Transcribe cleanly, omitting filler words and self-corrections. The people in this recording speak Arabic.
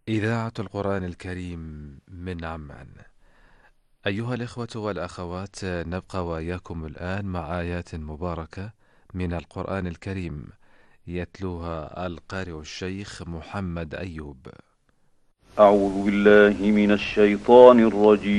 إذاعة القرآن الكريم من عمان. أيها الإخوة والأخوات، نبقى وإياكم الآن مع آيات مباركة من القرآن الكريم يتلوها القارئ الشيخ محمد أيوب. أعوذ بالله من الشيطان الرجيم.